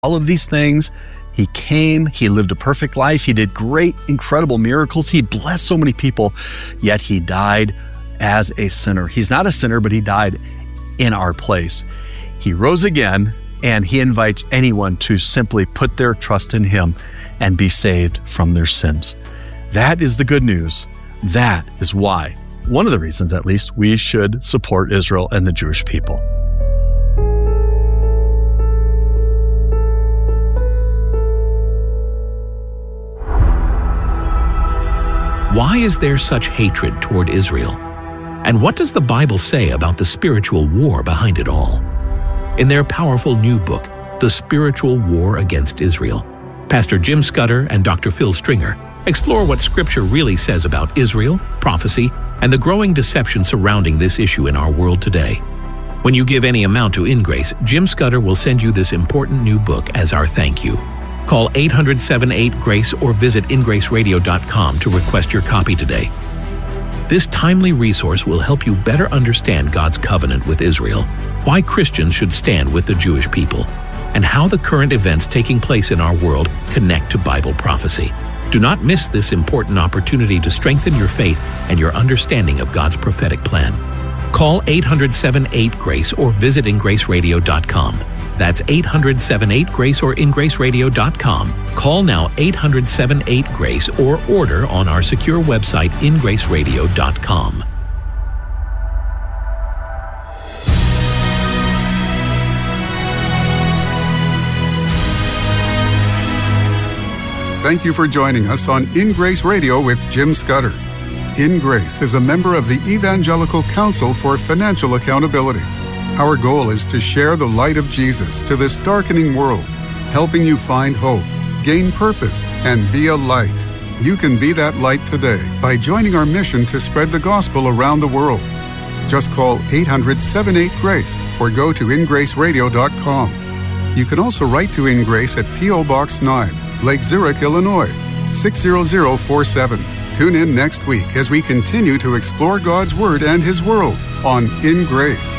all of these things. He came, he lived a perfect life, he did great, incredible miracles, he blessed so many people, yet he died as a sinner. He's not a sinner, but he died in our place. He rose again, and he invites anyone to simply put their trust in him and be saved from their sins. That is the good news. That is why, one of the reasons at least, we should support Israel and the Jewish people. Why is there such hatred toward Israel? And what does the Bible say about the spiritual war behind it all? In their powerful new book, The Spiritual War Against Israel, Pastor Jim Scudder and Dr. Phil Stringer explore what Scripture really says about Israel, prophecy, and the growing deception surrounding this issue in our world today. When you give any amount to InGrace, Jim Scudder will send you this important new book as our thank you. Call 800-78-GRACE or visit ingraceradio.com to request your copy today. This timely resource will help you better understand God's covenant with Israel, why Christians should stand with the Jewish people, and how the current events taking place in our world connect to Bible prophecy. Do not miss this important opportunity to strengthen your faith and your understanding of God's prophetic plan. Call 800-78-GRACE or visit ingraceradio.com. That's 800-78-GRACE or ingraceradio.com. Call now 800-78-GRACE or order on our secure website ingraceradio.com. Thank you for joining us on In Grace Radio with Jim Scudder. In Grace is a member of the Evangelical Council for Financial Accountability. Our goal is to share the light of Jesus to this darkening world, helping you find hope, gain purpose, and be a light. You can be that light today by joining our mission to spread the gospel around the world. Just call 800-78-GRACE or go to ingraceradio.com. You can also write to In Grace at P.O. Box 9, Lake Zurich, Illinois, 60047. Tune in next week as we continue to explore God's Word and His world on In Grace.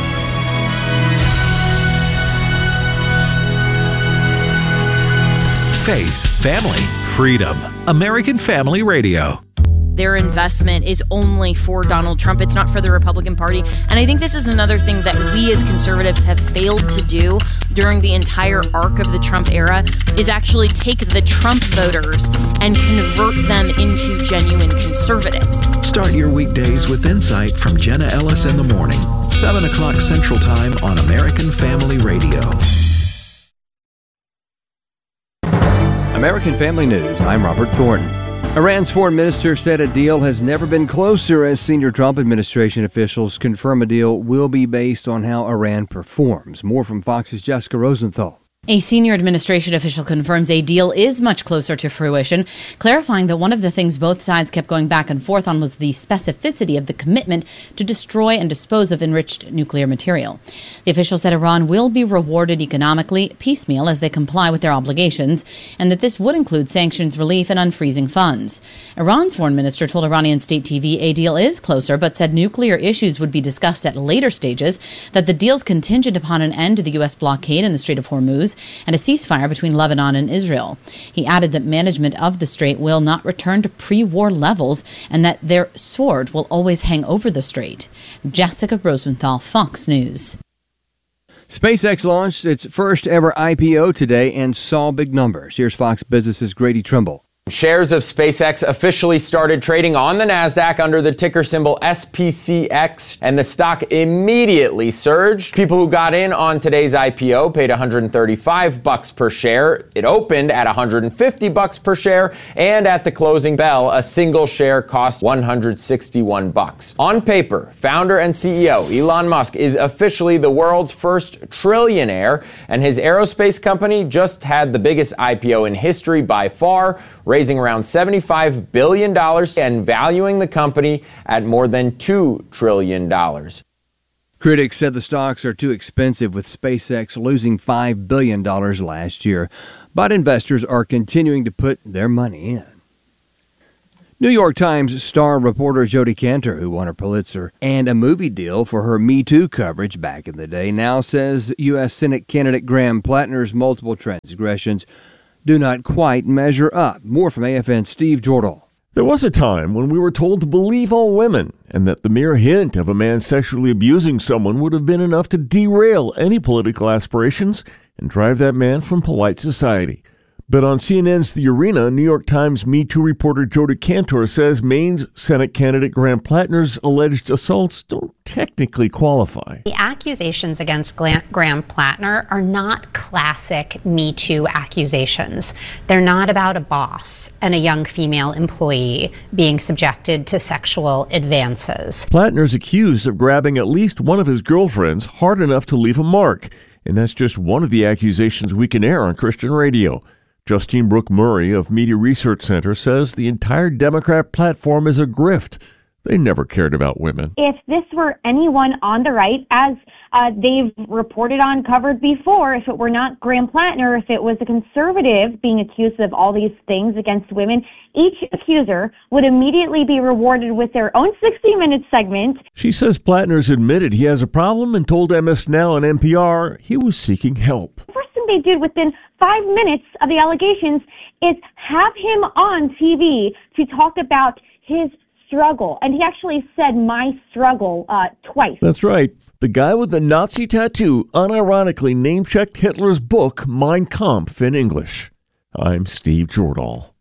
Faith, family, freedom. American Family Radio. Their investment is only for Donald Trump. It's not for the Republican Party. And I think this is another thing that we as conservatives have failed to do during the entire arc of the Trump era is actually take the Trump voters and convert them into genuine conservatives. Start your weekdays with insight from Jenna Ellis in the morning, 7 o'clock Central Time on American Family Radio. American Family News, I'm Robert Thornton. Iran's foreign minister said a deal has never been closer as senior Trump administration officials confirm a deal will be based on how Iran performs. More from Fox's Jessica Rosenthal. A senior administration official confirms a deal is much closer to fruition, clarifying that one of the things both sides kept going back and forth on was the specificity of the commitment to destroy and dispose of enriched nuclear material. The official said Iran will be rewarded economically piecemeal as they comply with their obligations, and that this would include sanctions relief and unfreezing funds. Iran's foreign minister told Iranian state TV a deal is closer, but said nuclear issues would be discussed at later stages, that the deal's contingent upon an end to the U.S. blockade in the Strait of Hormuz and a ceasefire between Lebanon and Israel. He added that management of the strait will not return to pre-war levels and that their sword will always hang over the strait. Jessica Rosenthal, Fox News. SpaceX launched its first ever IPO today and saw big numbers. Here's Fox Business's Grady Trimble. Shares of SpaceX officially started trading on the NASDAQ under the ticker symbol SPCX, and the stock immediately surged. People who got in on today's IPO paid $135 per share. It opened at $150 per share, and at the closing bell, a single share cost $161. On paper, founder and CEO Elon Musk is officially the world's first trillionaire, and his aerospace company just had the biggest IPO in history by far, raising around $75 billion and valuing the company at more than $2 trillion. Critics said the stocks are too expensive, with SpaceX losing $5 billion last year. But investors are continuing to put their money in. New York Times star reporter Jodi Kantor, who won a Pulitzer and a movie deal for her Me Too coverage back in the day, now says U.S. Senate candidate Graham Plattner's multiple transgressions do not quite measure up. More from AFN's Steve Jordahl. There was a time when we were told to believe all women, and that the mere hint of a man sexually abusing someone would have been enough to derail any political aspirations and drive that man from polite society. But on CNN's The Arena, New York Times Me Too reporter Jodi Kantor says Maine's Senate candidate Graham Plattner's alleged assaults don't technically qualify. The accusations against Graham Plattner are not classic Me Too accusations. They're not about a boss and a young female employee being subjected to sexual advances. Plattner's accused of grabbing at least one of his girlfriends hard enough to leave a mark, and that's just one of the accusations we can air on Christian radio. Justine Brooke Murray of Media Research Center says the entire Democrat platform is a grift. They never cared about women. If this were anyone on the right, as they've reported on, covered before, if it were not Graham Plattner, if it was a conservative being accused of all these things against women, each accuser would immediately be rewarded with their own 60-minute segment. She says Plattner's admitted he has a problem and told MS Now and NPR he was seeking help. The first thing they did within 5 minutes of the allegations is have him on TV to talk about his struggle. And he actually said my struggle twice. That's right. The guy with the Nazi tattoo unironically name-checked Hitler's book, Mein Kampf, in English. I'm Steve Jordahl.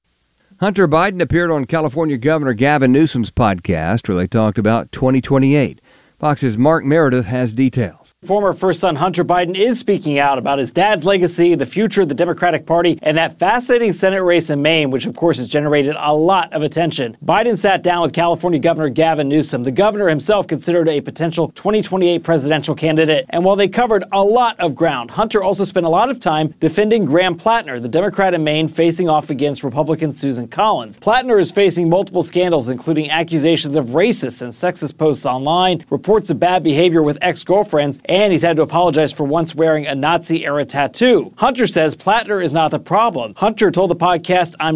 Hunter Biden appeared on California Governor Gavin Newsom's podcast where they talked about 2028. Fox's Mark Meredith has details. Former first son Hunter Biden is speaking out about his dad's legacy, the future of the Democratic Party, and that fascinating Senate race in Maine, which of course has generated a lot of attention. Biden sat down with California Governor Gavin Newsom. The governor himself considered a potential 2028 presidential candidate. And while they covered a lot of ground, Hunter also spent a lot of time defending Graham Plattner, the Democrat in Maine, facing off against Republican Susan Collins. Plattner is facing multiple scandals, including accusations of racist and sexist posts online, reports of bad behavior with ex-girlfriends, and he's had to apologize for once wearing a Nazi-era tattoo. Hunter says Plattner is not the problem. Hunter told the podcast, I'm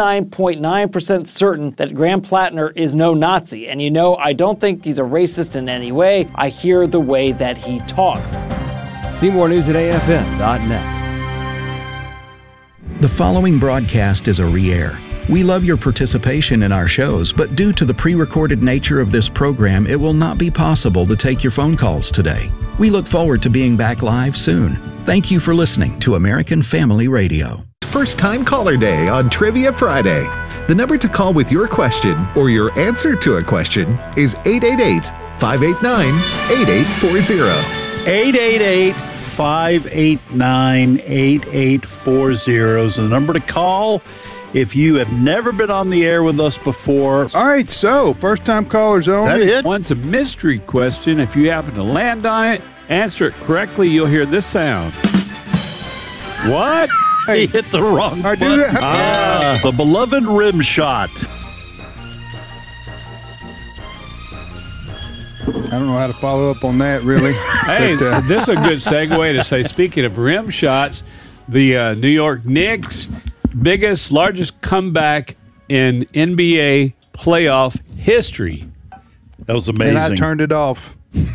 99.9% certain that Graham Plattner is no Nazi. And you know, I don't think he's a racist in any way. I hear the way that he talks. See more news at afn.net. The following broadcast is a re-air. We love your participation in our shows, but due to the pre-recorded nature of this program, it will not be possible to take your phone calls today. We look forward to being back live soon. Thank you for listening to American Family Radio. First Time Caller Day on Trivia Friday. The number to call with your question or your answer to a question is 888-589-8840. 888-589-8840 is the number to call if you have never been on the air with us before. All right, so first-time callers only. That's it. Once a mystery question. If you happen to land on it, answer it correctly, you'll hear this sound. What? He hit the wrong button. The beloved rim shot. I don't know how to follow up on that, really. Hey, this is a good segue to say, speaking of rim shots, the New York Knicks' largest comeback in NBA playoff history. That was amazing. And I turned it off.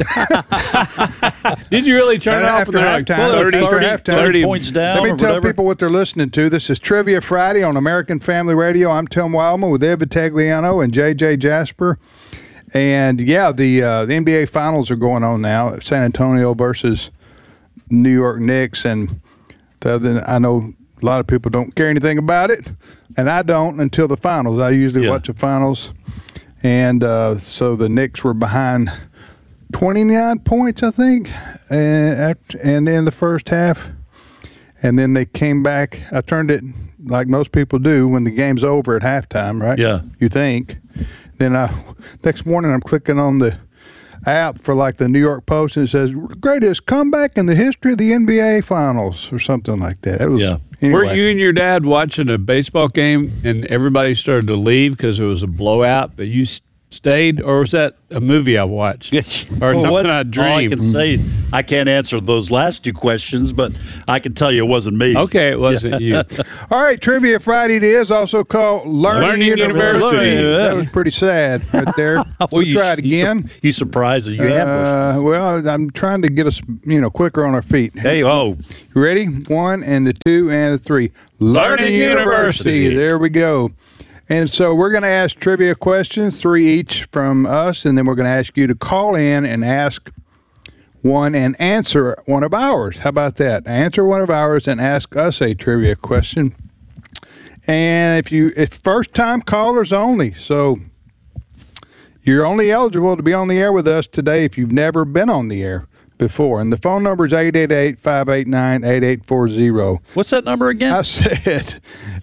Did you really turn it off? After halftime. 30 points down. Let me tell people what they're listening to. This is Trivia Friday on American Family Radio. I'm Tim Wildman with Ed Vitagliano and J.J. Jasper. And, yeah, the NBA Finals are going on now. San Antonio versus New York Knicks. And I know a lot of people don't care anything about it, and I don't until the finals. I usually watch the finals. And so the Knicks were behind 29 points, I think, and in the first half. And then they came back. I turned it like most people do when the game's over at halftime, right? Yeah. You think. Then next morning I'm clicking on the app for like the New York Post, and it says, greatest comeback in the history of the NBA Finals or something like that. It was, anyway. Were you and your dad watching a baseball game and everybody started to leave because it was a blowout, but you stayed, or was that a movie I watched? Or something I dreamed? All I can say, I can't answer those last two questions, but I can tell you it wasn't me. Okay, it wasn't you. All right, Trivia Friday it is, also called Learning University. That was pretty sad right there. We'll try it again. You surprised that you ambushed. Well, I'm trying to get us, quicker on our feet. Hey, You ready? 1 and the 2 and the 3. Learning University. There we go. And so we're going to ask trivia questions, 3 each from us, and then we're going to ask you to call in and ask one and answer one of ours. How about that? Answer one of ours and ask us a trivia question. And if first-time callers only, so you're only eligible to be on the air with us today if you've never been on the air before. And the phone number is 888-589-8840. What's that number again? I said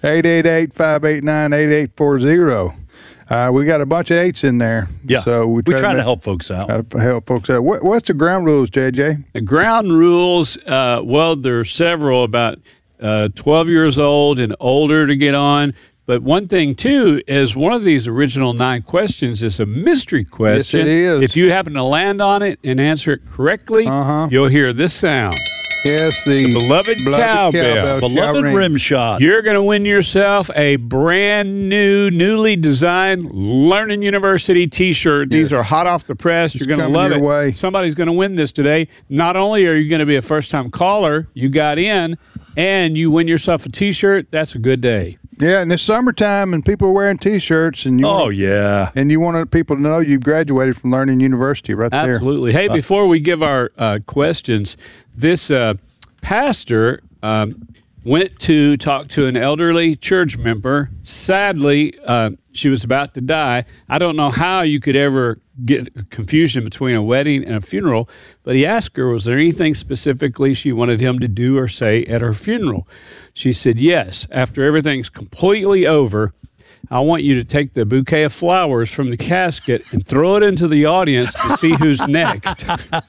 888-589-8840. We got a bunch of 8s in there. Yeah, so we try to help folks out. What's the ground rules, JJ? The ground rules, well, there are several, about 12 years old and older to get on. But one thing, too, is one of these original 9 questions is a mystery question. Yes, it is. If you happen to land on it and answer it correctly, you'll hear this sound. Yes, the beloved cowbell. Beloved rim shot. You're going to win yourself a brand new, newly designed Learning University T-shirt. These are hot off the press. You're going to love it. Somebody's going to win this today. Not only are you going to be a first-time caller, you got in, and you win yourself a T-shirt. That's a good day. Yeah, and it's summertime, and people are wearing T-shirts, and you want people to know you've graduated from Learning University right there. Absolutely. Hey, before we give our questions, this pastor went to talk to an elderly church member. Sadly, she was about to die. I don't know how you could ever get confusion between a wedding and a funeral, but he asked her, was there anything specifically she wanted him to do or say at her funeral? She said, yes, after everything's completely over, I want you to take the bouquet of flowers from the casket and throw it into the audience to see who's next.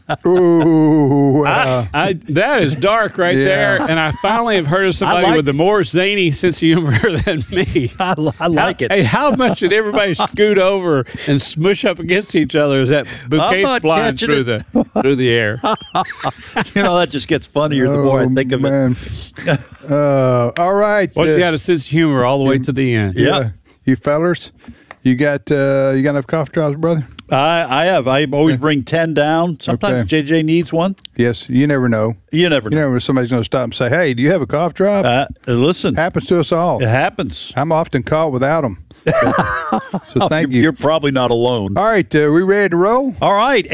Ooh, that is dark right there, and I finally have heard of somebody with a more zany sense of humor than me. I like it. Hey, how much did everybody scoot over and smush up against each other as that bouquet's flying through the air? That just gets funnier the more I think of it. All right. Well, you got a sense of humor all the way to the end. Yeah. You fellers, you got enough cough drops, brother? I have. I always bring 10 down. Sometimes JJ needs one. Yes, you never know. You never know. You never know when somebody's going to stop and say, hey, do you have a cough drop? Listen. Happens to us all. It happens. I'm often caught without them. So thank you. You're probably not alone. All right, we ready to roll? All right,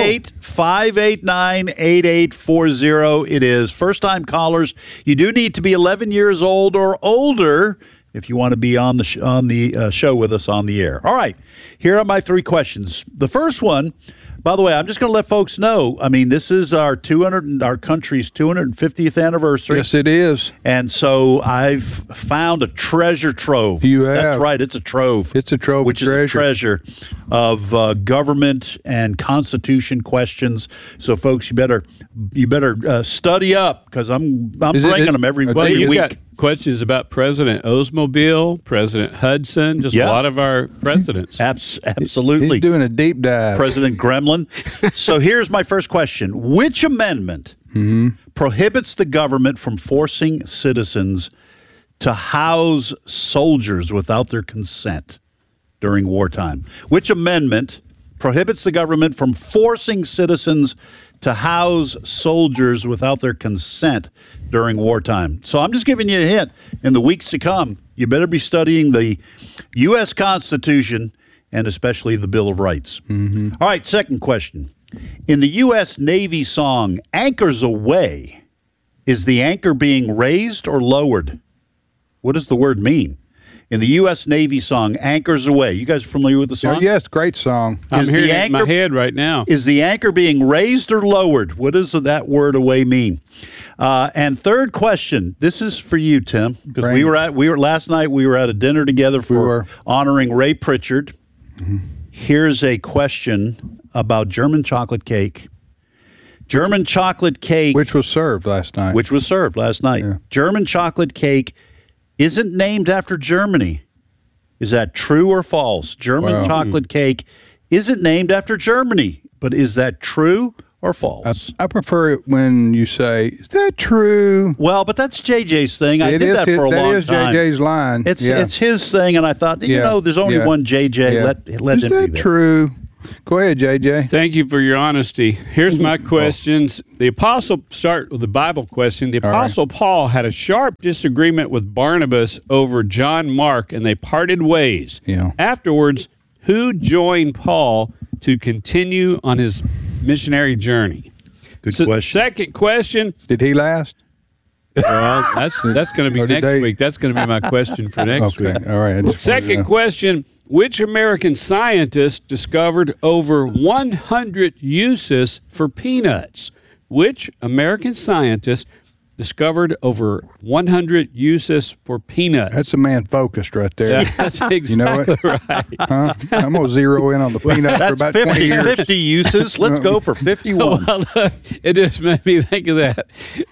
888-589-8840. It is first-time callers. You do need to be 11 years old or older if you want to be on the show with us on the air. All right, here are my 3 questions. The first one, by the way, I'm just going to let folks know, I mean, this is our country's 250th anniversary. Yes, it is. And so I've found a treasure trove. You have. That's right, it's a trove. It's a trove which of is a treasure of government and Constitution questions. So, folks, you better study up because I'm bringing them every week. Got questions about President Oldsmobile, President Hudson, just a lot of our presidents. Absolutely. He's doing a deep dive. President Gremlin. So here's my first question. Which amendment prohibits the government from forcing citizens to house soldiers without their consent during wartime? Which amendment prohibits the government from forcing citizens to house soldiers without their consent during wartime? So I'm just giving you a hint. In the weeks to come, you better be studying the U.S. Constitution and especially the Bill of Rights. All right, second question. In the U.S. Navy song, Anchors Aweigh, is the anchor being raised or lowered? What does the word mean? In the U.S. Navy song, Anchors Aweigh. You guys familiar with the song? Yes, great song. I'm hearing it in my head right now. Is the anchor being raised or lowered? What does that word away mean? And third question, this is for you, Tim, because last night we were at a dinner together for honoring Ray Pritchard. Here's a question about German chocolate cake. German chocolate cake. Which was served last night. Yeah. German chocolate cake isn't named after Germany. Is that true or false? German chocolate cake isn't named after Germany, but is that true or false? I prefer it when you say, "Is that true?" Well, but that's JJ's thing. I did that for a long time. That is JJ's line. It's his thing, and I thought, there's only one JJ. Yeah. Let him is be that there. true? Go ahead, JJ. Thank you for your honesty. Here's my questions. Start with the Bible question. The Apostle Paul had a sharp disagreement with Barnabas over John Mark, and they parted ways. Yeah. Afterwards, who joined Paul to continue on his missionary journey? Good question. Second question. Did he last? Well, that's going to be next week. That's going to be my question for next week. All right. Second question. Which American scientist discovered over 100 uses for peanuts? Which American scientist discovered over 100 uses for peanuts? That's a man focused right there. That's exactly you know what? right. Huh? I'm going to zero in on the peanut for about 20 years. 50 uses. Let's go for 51. Well, look, it just made me think of that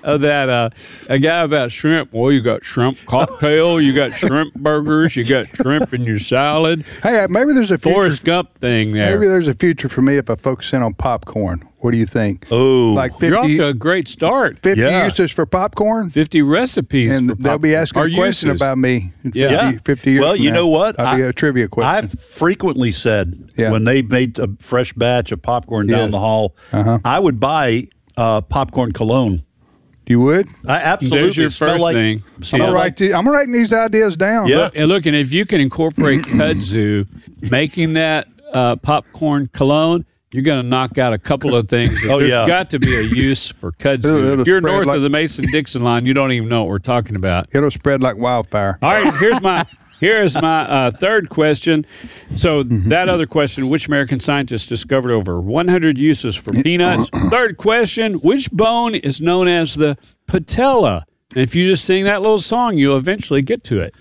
a guy about shrimp. Well, you got shrimp cocktail, you got shrimp burgers, you got shrimp in your salad. Hey, maybe there's a future. Forrest Gump thing there. Maybe there's a future for me if I focus in on popcorn. What do you think? Oh, like 50, you're off to a great start. 50 uses for popcorn? 50 recipes and for they'll be asking a question about me in 50 years Well, from you now. know what? I'll be a trivia question. I've frequently said when they made a fresh batch of popcorn down the hall, I would buy popcorn cologne. You would? I absolutely. There's your first thing. I'm writing these ideas down. Yeah. Look, and if you can incorporate kudzu, making that popcorn cologne, you're going to knock out a couple of things. There's got to be a use for kudzu. If you're north of the Mason-Dixon line, you don't even know what we're talking about. It'll spread like wildfire. All right, here's my third question. So that other question, which American scientist discovered over 100 uses for peanuts? Third question, which bone is known as the patella? And if you just sing that little song, you'll eventually get to it.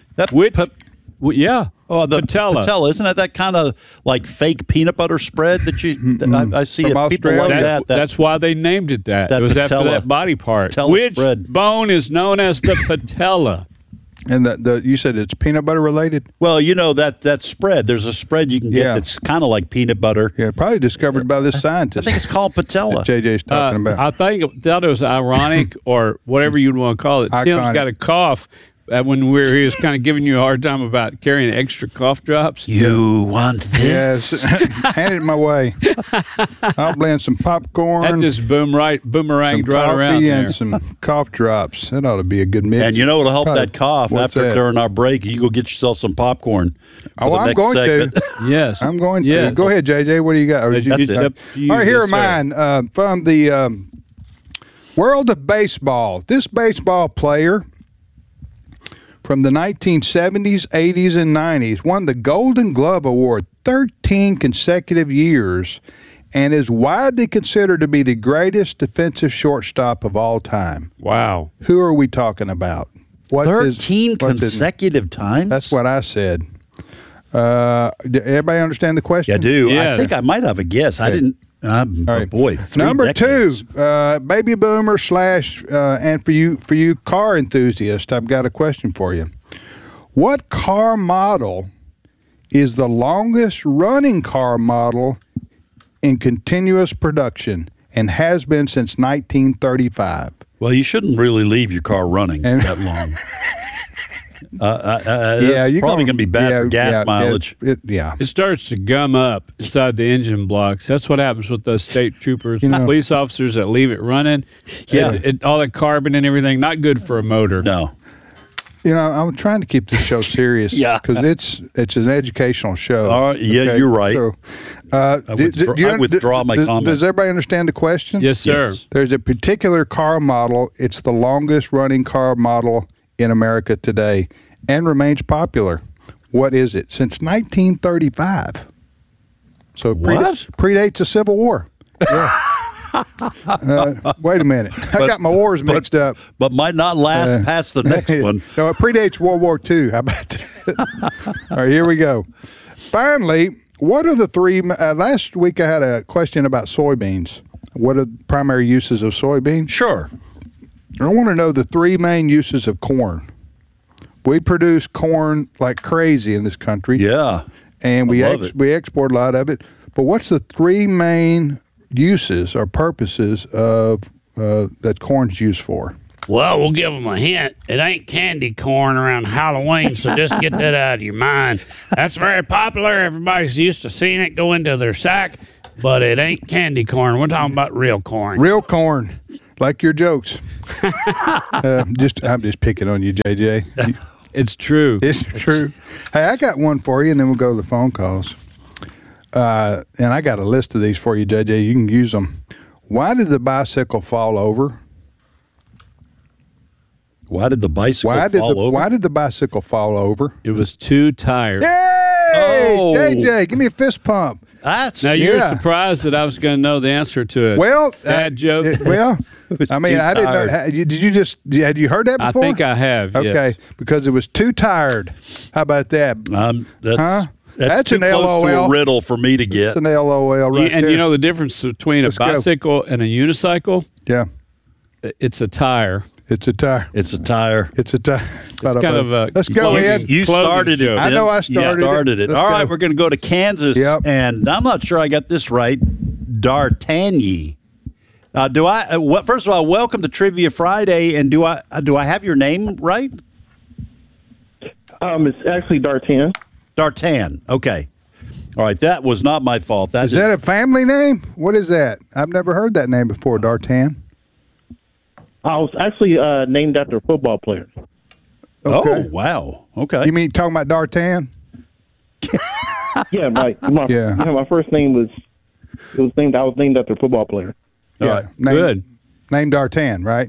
Yeah. Oh, the patella. Isn't that kind of like fake peanut butter spread that I see From people like that? That's why they named it that. It was patella, after that body part. Which spread. Bone is known as the patella? And you said it's peanut butter related? Well, you know that spread. There's a spread you can get that's kind of like peanut butter. Yeah, probably discovered by this scientist. I think it's called patella. that JJ's talking about. I thought it was ironic or whatever you'd want to call it. Iconic. Tim's got a cough. When he was kind of giving you a hard time about carrying extra cough drops. You want this? Yes. Hand it my way. I'll blend some popcorn. That just boomeranged right around there. And some cough drops. That ought to be a good mix. And you know what'll help that cough during our break? You go get yourself some popcorn. I'm going to. Yes. I'm going to. Go ahead, JJ. What do you got? Or did you all right, here are mine. From the world of baseball. This baseball player from the 1970s, 80s, and 90s, won the Golden Glove Award 13 consecutive years and is widely considered to be the greatest defensive shortstop of all time. Wow. Who are we talking about? 13 consecutive times? That's what I said. Everybody understand the question? I do. Yes. I think I might have a guess. I didn't. All right. Boy, Number decades. 2, baby boomer / and for you car enthusiasts, I've got a question for you. What car model is the longest running car model in continuous production and has been since 1935? Well, you shouldn't really leave your car running that long. It's probably going to be bad for gas mileage. It starts to gum up inside the engine blocks. That's what happens with those state troopers, police officers that leave it running. Yeah. All that carbon and everything, not good for a motor. No. I'm trying to keep this show serious. Because it's an educational show. All right. Yeah, okay? you're right. So, I withdraw my comment. Does everybody understand the question? Yes, sir. Yes. There's a particular car model. It's the longest running car model in America today and remains popular. What is it? Since 1935. So it predates the Civil War. Yeah. Wait a minute. I got my wars mixed up. But might not last past the next one. No, it predates World War II. How about that? All right, here we go. Finally, what are the 3... last week I had a question about soybeans. What are the primary uses of soybeans? Sure. I want to know the 3 main uses of corn. We produce corn like crazy in this country. Yeah. And we love it. we export a lot of it. But what's the three main uses or purposes of that corn's used for? Well, we'll give them a hint. It ain't candy corn around Halloween, so just get that out of your mind. That's very popular. Everybody's used to seeing it go into their sack, but it ain't candy corn. We're talking about real corn. Real corn, like your jokes. I'm just picking on you, JJ. It's true. It's true. Hey, I got one for you, and then we'll go to the phone calls. And I got a list of these for you, JJ. You can use them. Why did the bicycle fall over? Why did the bicycle fall over? Why did the bicycle fall over? It was too tired. Yay! JJ, give me a fist pump. Now, you were surprised that I was going to know the answer to it. Well, Dad joke. I mean, I didn't know. Had you heard that before? I think I have. Okay, yes. because it was too tired. How about that? That's an too close LOL. to a riddle for me to get. It's an LOL right And there. you know the difference between Let's a bicycle and a unicycle? Yeah. It's a tire. It's a tire. It's a tire. It's a tire. It's kind of a Let's go ahead. You started it. I know I started it. Let's All right, go. we're going to go to Kansas. Yep. And I'm not sure I got this right. D'Artagnan. First of all, welcome to Trivia Friday. And do I have your name right? It's actually D'Artagnan. D'Artagnan. Okay. All right. That was not my fault. Is that a family name? What is that? I've never heard that name before, D'Artagnan. I was actually named after a football player. Okay. Oh, wow. Okay. You mean talking about D'Artagnan? Yeah, my first name was named after a football player. All right. Good. Named D'Artagnan, right?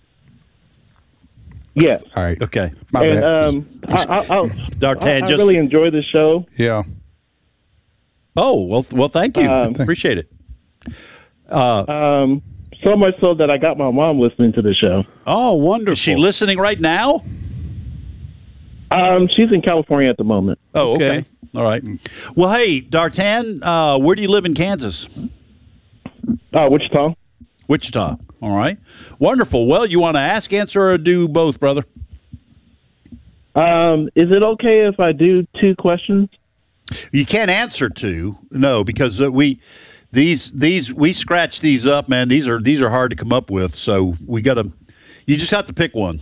Yes. All right. Okay. My bad. D'Artagnan, I really enjoy this show. Yeah. Oh, well, thank you. Appreciate it. So much so that I got my mom listening to the show. Oh, wonderful. Is she listening right now? She's in California at the moment. Oh, okay. All right. Well, hey, D'Artagnan, where do you live in Kansas? Wichita. Wichita. All right. Wonderful. Well, you want to ask, answer, or do both, brother? Is it okay if I do two questions? You can't answer two. No, because we scratch these up, man. These are hard to come up with. So you just have to pick one.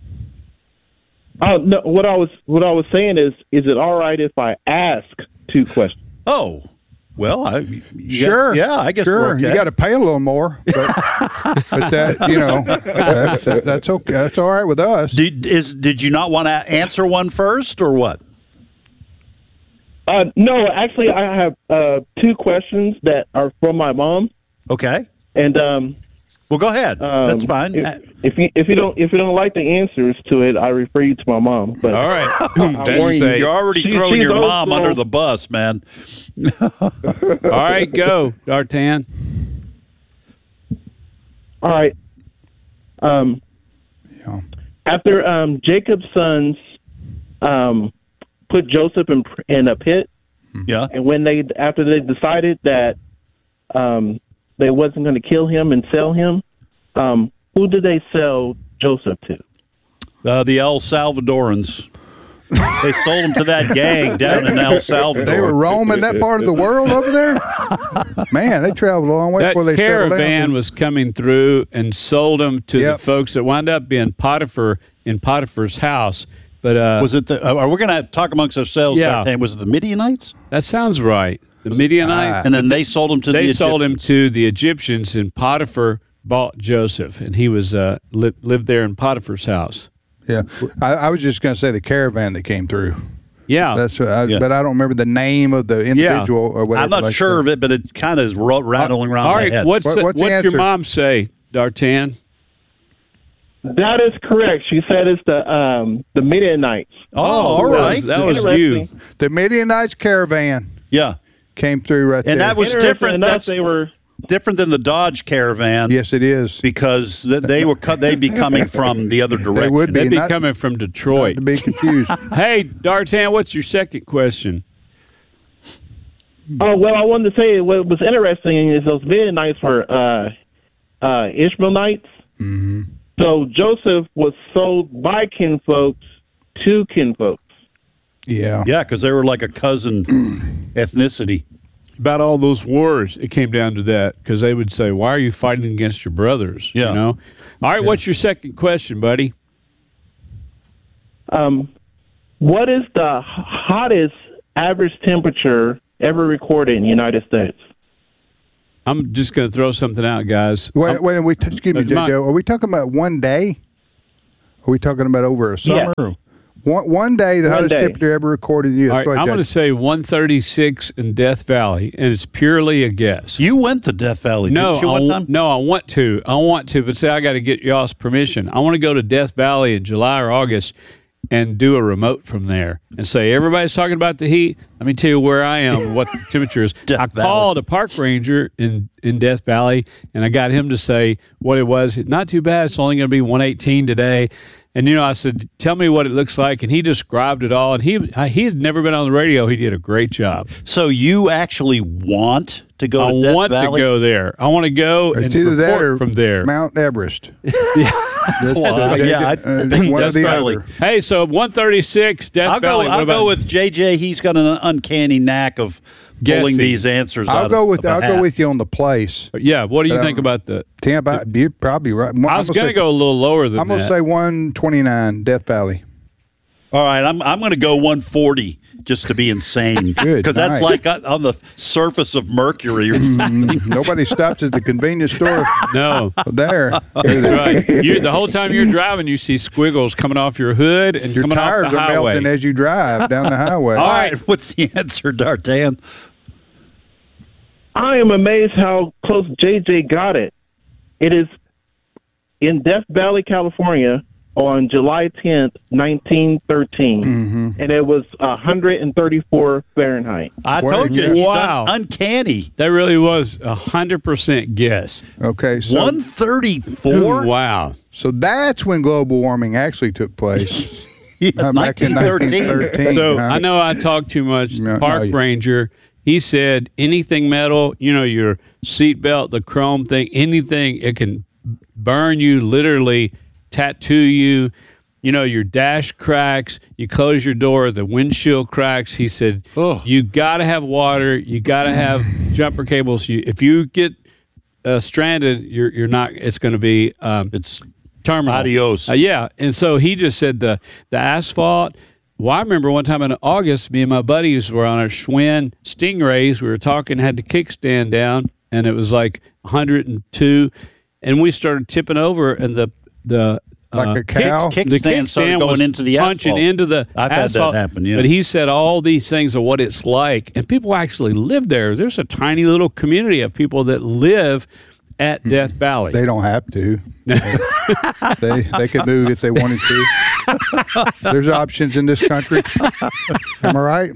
No, what I was saying is it all right if I ask two questions? Oh, well, sure. I guess sure. we're okay. You got to pay a little more, but that that's okay. That's all right with us. Did you not want to answer one first, or what? No, actually, I have two questions that are from my mom. Okay. And well, go ahead. That's fine. If you don't like the answers to it, I refer you to my mom. But all right, you're already throwing your mom under the bus, man. All right, go, D'Artagnan. All right. After Jacob's sons put Joseph in a pit, yeah, and after they decided that they wasn't going to kill him and sell him, who did they sell Joseph to? The El Salvadorans. They sold him to that gang down in El Salvador. They were roaming that part of the world over there? Man, they traveled a long way before they settled down. Caravan was coming through and sold them to the folks that wound up being Potiphar in Potiphar's house. But was it are we going to talk amongst ourselves? Yeah. Was it the Midianites? That sounds right. The Midianites. And then they sold him to the Egyptians. They sold him to the Egyptians, and Potiphar bought Joseph, and he was lived there in Potiphar's house. Yeah, I was just going to say the caravan that came through. Yeah, but I don't remember the name of the individual or whatever. I'm not sure of it, but it kind of is rattling around all my right, head. what's your mom say, D'Artagnan? That is correct. She said it's the Midianites. Oh, all right. That was you. The Midianites caravan. Yeah, came through right there. And that was different. They were different than the Dodge Caravan. Yes, it is, because they'd be coming from the other direction. They would be. They'd be coming from Detroit. Not to be confused. Hey, D'Artagnan, what's your second question? Oh, well, I wanted to say what was interesting is those Midianites were Ishmaelites. Mm-hmm. So Joseph was sold by kinfolks two kinfolks. Yeah. Yeah, because they were like a cousin ethnicity. About all those wars, it came down to that because they would say, "Why are you fighting against your brothers?" Yeah. You know. All right, what's your second question, buddy? What is the hottest average temperature ever recorded in the United States? I'm just going to throw something out, guys. Excuse me, JJ. Are we talking about one day? Are we talking about over a summer? Yeah. One day, the hottest temperature ever recorded in the U.S. All right, I'm going to say 136 in Death Valley, and it's purely a guess. You went to Death Valley, didn't you, one time? No, I want to, but say I got to get y'all's permission. I want to go to Death Valley in July or August and do a remote from there and say, everybody's talking about the heat. Let me tell you where I am, what the temperature is. I called a park ranger in Death Valley, and I got him to say what it was. Not too bad. It's only going to be 118 today. And, I said, tell me what it looks like. And he described it all. And he had never been on the radio. He did a great job. So you actually want to go to Death Valley? I want to go there. I want to go and report from there. Mount Everest. One or the other. Hey, so 136, Death Valley. I'll go with JJ. He's got an uncanny knack of pulling these answers out. I'll go with you on the place. Yeah, what do you think about the Tampa? You're probably right. I was going to go a little lower than that. I'm going to say 129, Death Valley. All right, I'm going to go 140 just to be insane. Good, because that's like on the surface of Mercury. Or nobody stops at the convenience store. No, there. That's right. The whole time you're driving, you see squiggles coming off your hood and your coming tires off the highway. are melting as you drive down the highway. All right, what's the answer, D'Artagnan? I am amazed how close JJ got it. It is in Death Valley, California, on July 10th, 1913, and it was 134 Fahrenheit. I told you, wow, uncanny. That really was 100% guess. Okay, so 134. Wow. So that's when global warming actually took place. Back in 1913. So I know I talk too much. The park ranger, he said anything metal, your seatbelt, the chrome thing, anything, it can burn you, literally tattoo you, your dash cracks, you close your door, the windshield cracks. He said, you got to have water, you got to have jumper cables. If you get stranded, you're not, it's going to be, it's terminal. Adios. Yeah. And so he just said the asphalt. Well, I remember one time in August, me and my buddies were on our Schwinn Stingrays. We were talking, had the kickstand down, and it was like 102. And we started tipping over, and the like a cow? Kickstand started going into the punching asphalt. into the I've asphalt. had that happen, yeah. But he said all these things are what it's like, and people actually live there. There's a tiny little community of people that live at Death Valley. They don't have to. They could move if they wanted to. There's options in this country. Am I right?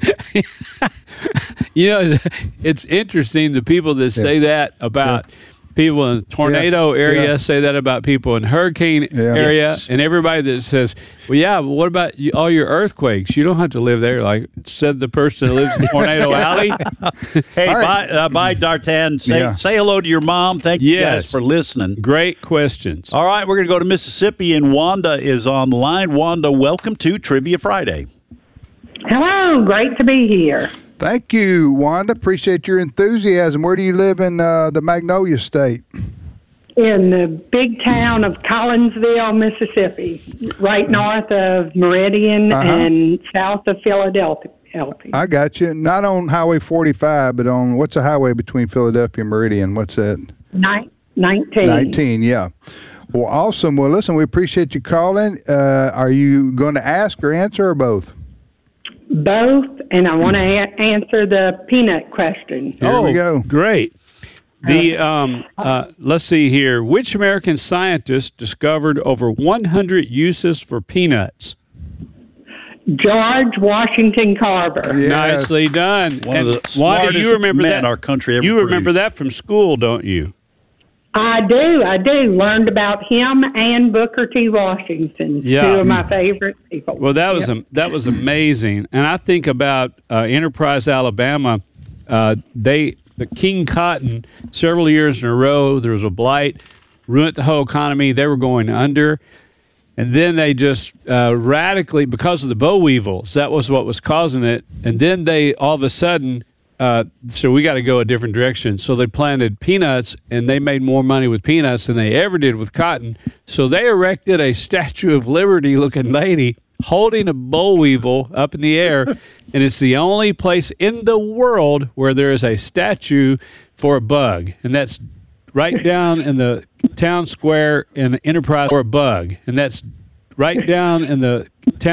It's interesting the people that say that about people in tornado area say that about people in hurricane area, and everybody that says, well, but what about all your earthquakes? You don't have to live there, like said the person that lives in Tornado Alley. Hey, bye, D'Artagnan. Say hello to your mom. Thank you guys for listening. Great questions. All right, we're going to go to Mississippi, and Wanda is on the line. Wanda, welcome to Trivia Friday. Hello, great to be here. Thank you, Wanda. Appreciate your enthusiasm. Where do you live in the Magnolia State? In the big town of Collinsville, Mississippi, right north of Meridian and south of Philadelphia. I got you. Not on Highway 45, but on, what's the highway between Philadelphia and Meridian? What's that? 19. 19, yeah. Well, awesome. Well, listen, we appreciate you calling. Are you going to ask or answer or both? Both, and I want to answer the peanut question. Here we go. Great. Let's see here. Which American scientist discovered over 100 uses for peanuts? George Washington Carver. Yes. Nicely done. One of the Wanda, you remember men that? Our country ever you remember produced. that from school, don't you? I do. Learned about him and Booker T. Washington, two of my favorite people. Well, that was amazing. And I think about Enterprise, Alabama. The King Cotton, several years in a row, there was a blight, ruined the whole economy. They were going under. And then they just radically, because of the boll weevils, that was what was causing it. And then they all of a sudden, so we got to go a different direction. So they planted peanuts, and they made more money with peanuts than they ever did with cotton. So they erected a Statue of Liberty looking lady holding a boll weevil up in the air. And it's the only place in the world where there is a statue for a bug. And that's right down in the town square in Enterprise for a bug. And that's right down in the town